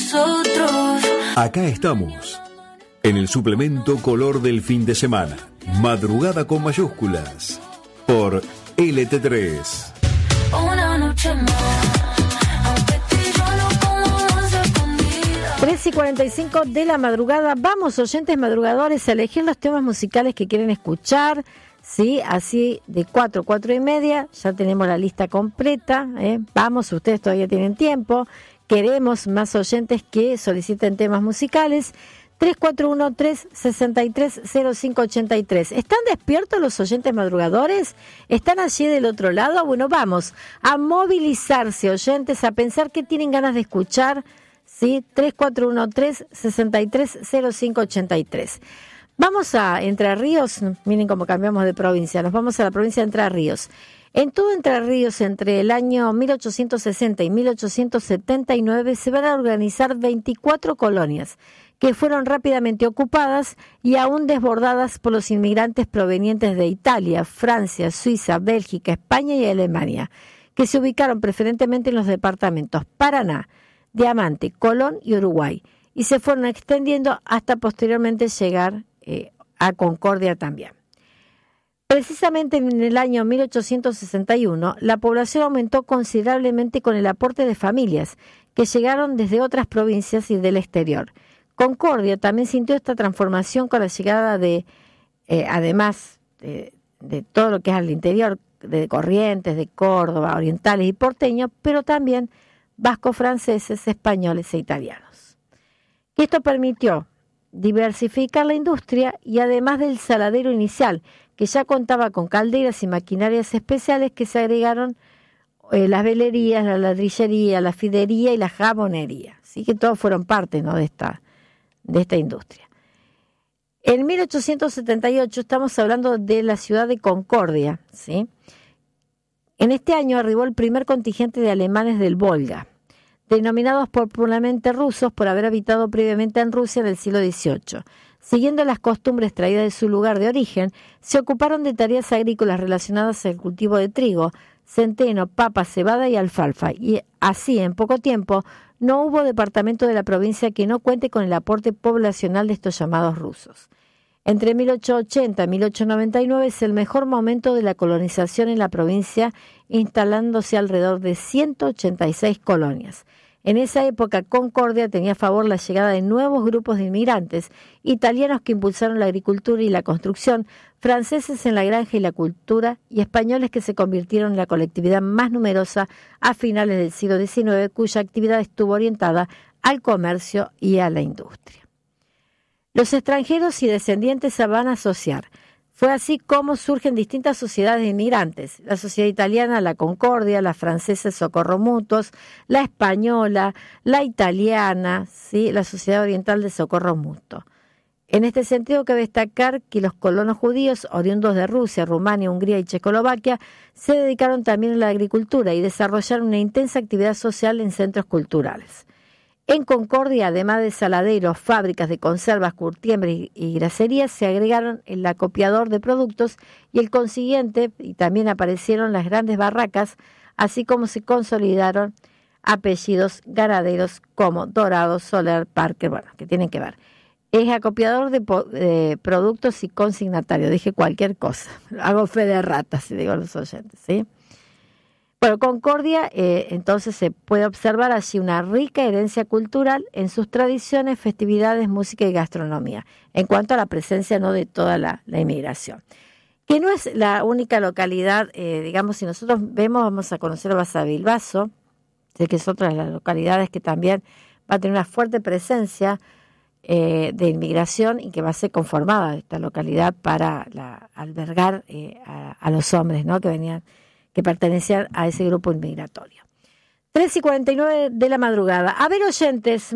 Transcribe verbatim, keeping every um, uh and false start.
nosotros. Acá estamos, en el suplemento Color del fin de semana. Madrugada con mayúsculas, por L T tres. Una noche más. tres y cuarenta y cinco de la madrugada. Vamos, oyentes madrugadores, a elegir los temas musicales que quieren escuchar. Sí, así de cuatro, cuatro y media, ya tenemos la lista completa. ¿eh? Vamos, ustedes todavía tienen tiempo. Queremos más oyentes que soliciten temas musicales. tres cuatro uno, tres seis tres, cero cinco ocho tres. ¿Están despiertos los oyentes madrugadores? ¿Están allí del otro lado? Bueno, vamos a movilizarse, oyentes, a pensar qué tienen ganas de escuchar. Sí, tres cuatro uno, tres seis tres, cero cinco ocho tres. Vamos a Entre Ríos, miren cómo cambiamos de provincia, nos vamos a la provincia de Entre Ríos. En todo Entre Ríos, entre el año mil ochocientos sesenta y mil ochocientos setenta y nueve, se van a organizar veinticuatro colonias que fueron rápidamente ocupadas y aún desbordadas por los inmigrantes provenientes de Italia, Francia, Suiza, Bélgica, España y Alemania, que se ubicaron preferentemente en los departamentos Paraná, Diamante, Colón y Uruguay, y se fueron extendiendo hasta posteriormente llegar eh, a Concordia también. Precisamente en el año mil ochocientos sesenta y uno, la población aumentó considerablemente con el aporte de familias que llegaron desde otras provincias y del exterior. Concordia también sintió esta transformación con la llegada de, eh, además de, de todo lo que es al interior, de Corrientes, de Córdoba, orientales y porteños, pero también vascos, franceses, españoles e italianos. Esto permitió diversificar la industria y además del saladero inicial, que ya contaba con calderas y maquinarias especiales, que se agregaron eh, las velerías, la ladrillería, la fidería y la jabonería. Así que todos fueron parte, ¿no?, de esta, de esta industria. En mil ochocientos setenta y ocho estamos hablando de la ciudad de Concordia, ¿sí? En este año arribó el primer contingente de alemanes del Volga, denominados popularmente rusos por haber habitado previamente en Rusia en el siglo dieciocho. Siguiendo las costumbres traídas de su lugar de origen, se ocuparon de tareas agrícolas relacionadas al cultivo de trigo, centeno, papa, cebada y alfalfa, y así en poco tiempo no hubo departamento de la provincia que no cuente con el aporte poblacional de estos llamados rusos. Entre mil ochocientos ochenta y mil ochocientos noventa y nueve es el mejor momento de la colonización en la provincia, instalándose alrededor de ciento ochenta y seis colonias. En esa época, Concordia tenía a favor la llegada de nuevos grupos de inmigrantes, italianos que impulsaron la agricultura y la construcción, franceses en la granja y la cultura, y españoles que se convirtieron en la colectividad más numerosa a finales del siglo diecinueve, cuya actividad estuvo orientada al comercio y a la industria. Los extranjeros y descendientes se van a asociar. Fue así como surgen distintas sociedades de inmigrantes: la sociedad italiana, la Concordia, la francesa, Socorro Mutuos, la española, la italiana, ¿sí?, la Sociedad Oriental de Socorro Mutuo. En este sentido, cabe destacar que los colonos judíos, oriundos de Rusia, Rumania, Hungría y Checoslovaquia, se dedicaron también a la agricultura y desarrollaron una intensa actividad social en centros culturales. En Concordia, además de saladeros, fábricas de conservas, curtiembres y graserías, se agregaron el acopiador de productos y el consiguiente, y también aparecieron las grandes barracas, así como se consolidaron apellidos ganaderos como Dorado, Soler, Parker, bueno, que tienen que ver. Es acopiador de, de productos y consignatario, dije cualquier cosa, hago fe de ratas, si digo a los oyentes, ¿sí? Bueno, Concordia, eh, entonces se puede observar allí una rica herencia cultural en sus tradiciones, festividades, música y gastronomía, en cuanto a la presencia, ¿no?, de toda la, la inmigración. Que no es la única localidad, eh, digamos, si nosotros vemos, vamos a conocer Basavilbaso, sé que es otra de las localidades que también va a tener una fuerte presencia eh, de inmigración y que va a ser conformada esta localidad para la, albergar eh, a, a los hombres, ¿no?, que venían que pertenecían a ese grupo inmigratorio. tres y cuarenta y nueve de la madrugada. A ver, oyentes,